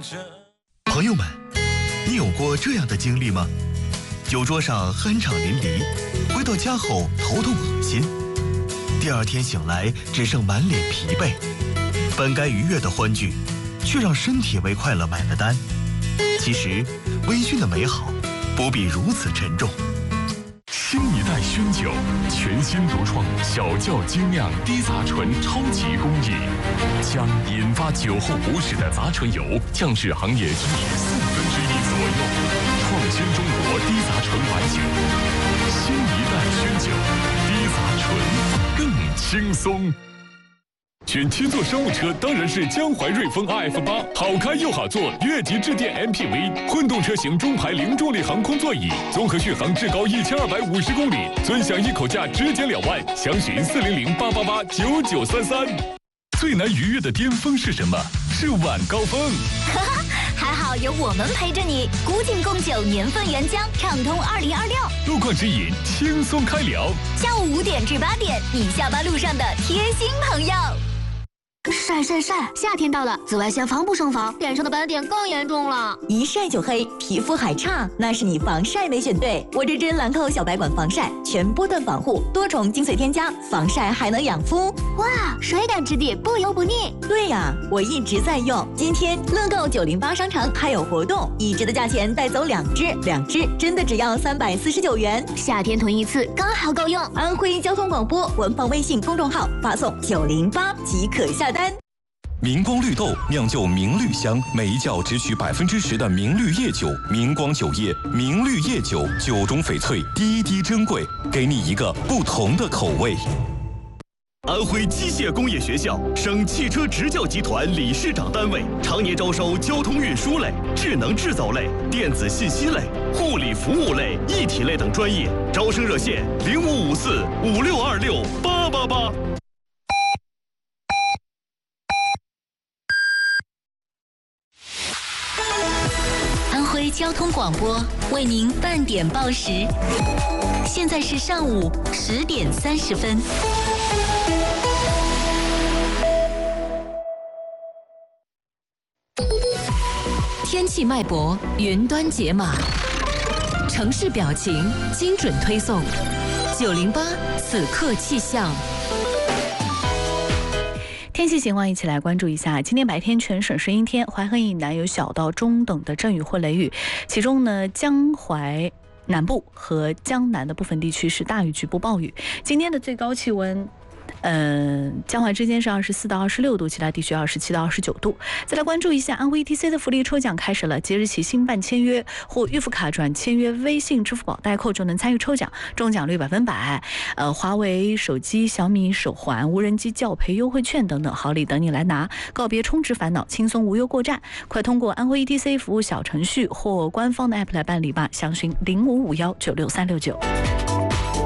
朋友们，你有过这样的经历吗？酒桌上酣畅淋漓，回到家后头痛恶心，第二天醒来只剩满脸疲惫，本该愉悦的欢聚，却让身体为快乐买了单。其实，微醺的美好不必如此沉重。 新一代熏酒，全新独创小窖精酿低杂醇超级工艺，将引发酒后不适的杂醇油降至行业居民1/4左右，创新中国低杂醇白酒。新一代熏酒，低杂醇更轻松。选七座商务车当然是江淮瑞风 RF8，好开又好坐，越级致电 MPV， 混动车型中排零重力航空座椅，综合续航至高1250公里，尊享一口价直减2万，详询400-888-9933。最难逾越的巅峰是什么？是晚高峰。 还好有我们陪着你，古井贡酒年份原浆，畅通2026。 路况指引，轻松开聊。 下午5点至8点，你下班路上的贴心朋友。 晒，夏天到了，紫外线防不胜防，脸上的斑点更严重了。 一晒就黑，皮肤还差，那是你防晒没选对。我这支兰蔻小白管防晒，全波段防护，多重精粹添加，防晒还能养肤。 哇，水感质地，不油不腻。 对呀，我一直在用。今天乐购908商城还有活动，1支的价钱带走2支真的只要349元。 夏天囤一次刚好够用。 安徽交通广播官方微信公众号发送908即可下单。 明光绿豆酿就明绿香，每一窖只取10%的明绿叶酒。明光酒业明绿叶酒，酒中翡翠，滴滴珍贵，给你一个不同的口味。 安徽机械工业学校省汽车执教集团理事长单位，常年招收交通运输类、智能制造类、电子信息类、护理服务类、一体类等专业。招生热线055456268888。 安徽交通广播为您半点报时，现在是上午10点30分。天气脉搏，云端解码，城市表情，精准推送。908此刻气象。 天气情况一起来关注一下。今天白天全省是阴天，淮河以南有小到中等的阵雨或雷雨，其中呢江淮南部和江南的部分地区是大雨局部暴雨。今天的最高气温江淮之间是24到26度，其他地区27到29度。再来关注一下安徽 ETC 的福利抽奖开始了，即日起新办签约或预付卡转签约微信、支付宝代扣就能参与抽奖，中奖率100%。华为手机、小米手环、无人机教培优惠券等等好礼等你来拿，告别充值烦恼，轻松无忧过站。快通过安徽 ETC 服务小程序或官方的 app 来办理吧，详询0551966369。